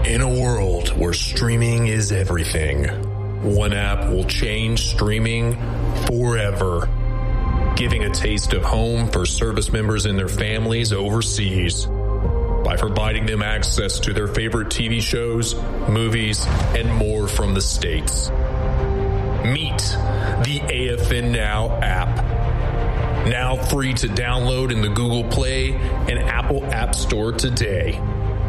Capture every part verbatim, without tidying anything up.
In a world where streaming is everything, one app will change streaming forever, giving a taste of home for service members and their families overseas by providing them access to their favorite T V shows, movies, and more from the States. Meet the A F N Now app. Now free to download in the Google Play and Apple App Store today.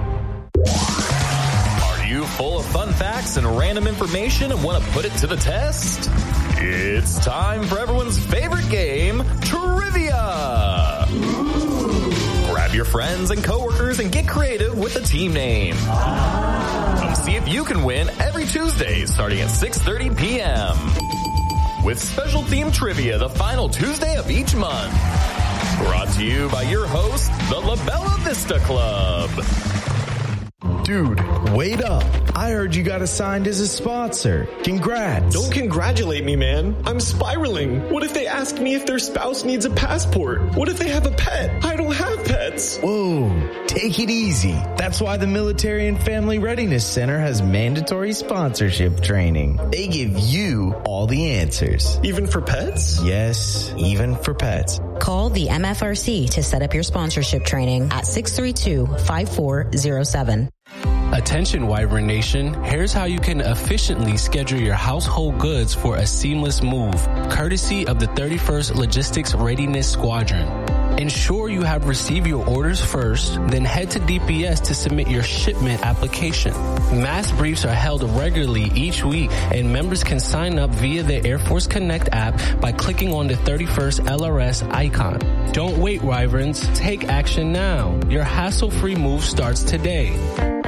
Are you full of fun facts and random information and want to put it to the test? It's time for everyone's favorite game, Trivia! Grab your friends and coworkers and get creative with the team name. Come see if you can win every Tuesday starting at six thirty p.m. with special themed trivia the final Tuesday of each month. Brought to you by your host, the La Bella Vista Club. Dude, wait up. I heard you got assigned as a sponsor. Congrats. Don't congratulate me, man. I'm spiraling. What if they ask me if their spouse needs a passport? What if they have a pet? I don't have pets. Whoa, take it easy. That's why the Military and Family Readiness Center has mandatory sponsorship training. They give you all the answers. Even for pets? Yes, even for pets. Call the M F R C to set up your sponsorship training at six three two, five four zero seven. Attention, Wyvern Nation. Here's how you can efficiently schedule your household goods for a seamless move, courtesy of the thirty-first Logistics Readiness Squadron. Ensure you have received your orders first, then head to D P S to submit your shipment application. Mass briefs are held regularly each week, and members can sign up via the Air Force Connect app by clicking on the thirty-first L R S icon. Don't wait, Wyverns. Take action now. Your hassle-free move starts today.